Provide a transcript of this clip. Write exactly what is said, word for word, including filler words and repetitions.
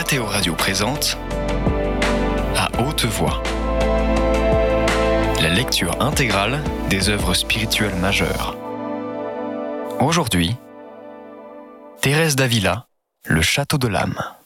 Mathéo Radio présente À haute voix, la lecture intégrale des œuvres spirituelles majeures. Aujourd'hui, Thérèse d'Avila, Le château de l'âme.